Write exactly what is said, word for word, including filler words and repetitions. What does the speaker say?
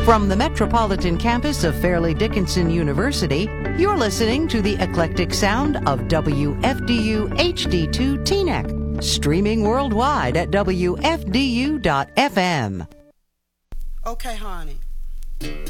From the metropolitan campus of Fairleigh Dickinson University, you're listening to the eclectic sound of W F D U H D two Teaneck, streaming worldwide at W F D U dot F M. Okay, honey.